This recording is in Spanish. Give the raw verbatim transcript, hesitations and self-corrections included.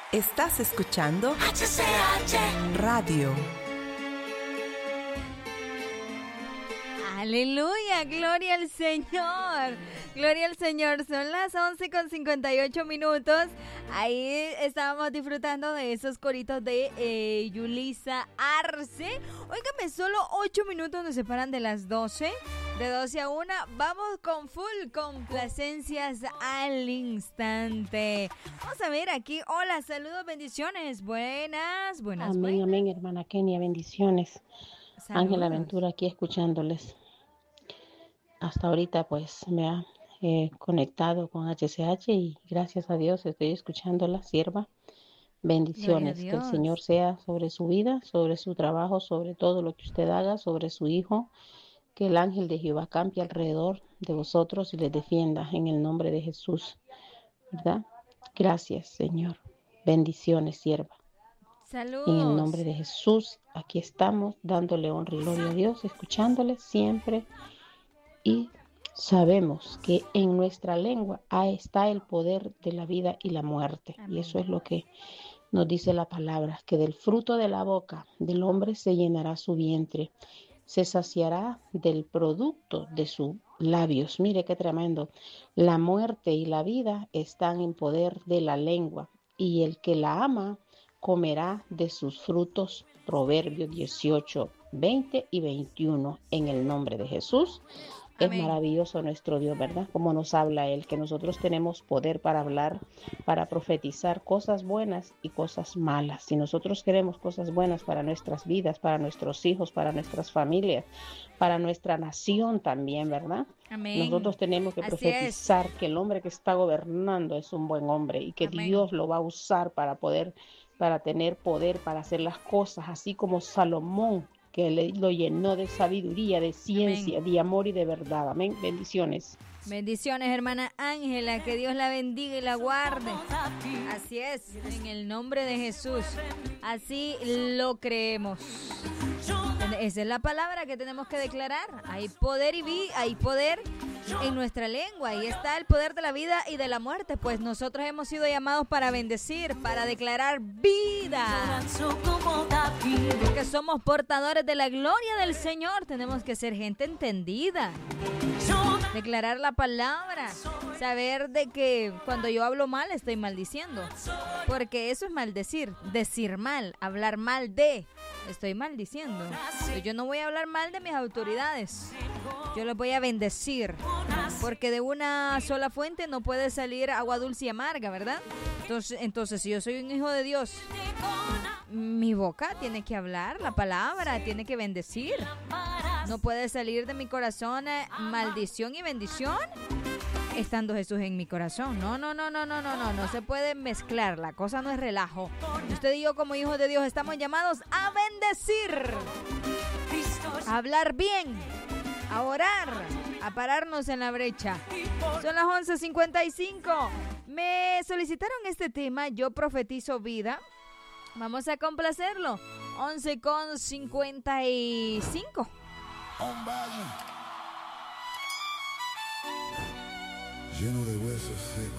Estás escuchando H C H Radio. Aleluya, gloria al Señor, gloria al Señor. Son las once con cincuenta y ocho minutos. Ahí estábamos disfrutando de esos coritos de eh, Yulisa Arce. Óigame, solo ocho minutos nos separan de las doce. De doce a una, vamos con full complacencias al instante. Vamos a ver aquí. Hola, saludos, bendiciones. Buenas, buenas, Amén, buenas. amén, hermana Kenia, bendiciones. Saludos. Ángela Ventura aquí escuchándoles. Hasta ahorita pues me ha eh, conectado con H C H y gracias a Dios estoy escuchándola, sierva. Bendiciones, que el Señor sea sobre su vida, sobre su trabajo, sobre todo lo que usted haga, sobre su hijo. Que el ángel de Jehová campe alrededor de vosotros y les defienda en el nombre de Jesús, ¿verdad? Gracias, Señor. Bendiciones, sierva. Saludos. En el nombre de Jesús, aquí estamos dándole honra y gloria a Dios, escuchándole siempre. Y sabemos que en nuestra lengua ahí está el poder de la vida y la muerte. Amén. Y eso es lo que nos dice la palabra, que del fruto de la boca del hombre se llenará su vientre. Se saciará del producto de sus labios. Mire qué tremendo. La muerte y la vida están en poder de la lengua, y el que la ama comerá de sus frutos. Proverbios dieciocho, veinte y veintiuno. En el nombre de Jesús. Amén. Es maravilloso nuestro Dios, ¿verdad? Como nos habla Él, que nosotros tenemos poder para hablar, para profetizar cosas buenas y cosas malas. Si nosotros queremos cosas buenas para nuestras vidas, para nuestros hijos, para nuestras familias, para nuestra nación también, ¿verdad? Amén. Nosotros tenemos que Así profetizar es. Que el hombre que está gobernando es un buen hombre y que Amén. Dios lo va a usar para poder, para tener poder, para hacer las cosas, así como Salomón, que le, lo llenó de sabiduría, de ciencia, Amén. De amor y de verdad. Amén. Bendiciones. Bendiciones, hermana Ángela. Que Dios la bendiga y la guarde. Así es, en el nombre de Jesús. Así lo creemos. Esa es la palabra que tenemos que declarar. Hay poder y vi, hay poder en nuestra lengua. Ahí está el poder de la vida y de la muerte. Pues nosotros hemos sido llamados para bendecir, para declarar vida. Porque somos portadores de la gloria del Señor. Tenemos que ser gente entendida. Declarar la palabra. Saber de que cuando yo hablo mal estoy maldiciendo. Porque eso es maldecir. Decir mal, hablar mal de. Estoy maldiciendo. Yo no voy a hablar mal de mis autoridades. Yo les voy a bendecir. Porque de una sola fuente no puede salir agua dulce y amarga, ¿verdad? Entonces, entonces si yo soy un hijo de Dios, mi boca tiene que hablar la palabra, tiene que bendecir. No puede salir de mi corazón eh, maldición y bendición estando Jesús en mi corazón. No, no, no, no, no, no, no, no se puede mezclar. La cosa no es relajo. Usted y yo como hijos de Dios estamos llamados a bendecir, a hablar bien, a orar, a pararnos en la brecha. Son las once cincuenta y cinco. Me solicitaron este tema, yo profetizo vida. Vamos a complacerlo. once con cincuenta y cinco. Lleno de huesos secos.